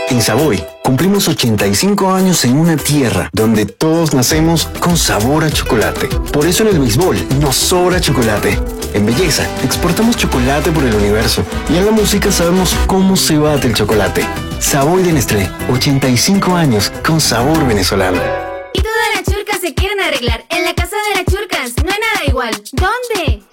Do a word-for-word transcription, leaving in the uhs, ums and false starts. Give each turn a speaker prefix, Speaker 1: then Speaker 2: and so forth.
Speaker 1: En Savoy, cumplimos ochenta y cinco años en una tierra donde todos nacemos con sabor a chocolate. Por eso en el béisbol nos sobra chocolate. En belleza, exportamos chocolate por el universo. Y en la música sabemos cómo se bate el chocolate. Savoy de Nestlé, ochenta y cinco años con sabor venezolano.
Speaker 2: Y todas las churcas se quieren arreglar. En la casa de las churcas no hay nada igual. ¿Dónde?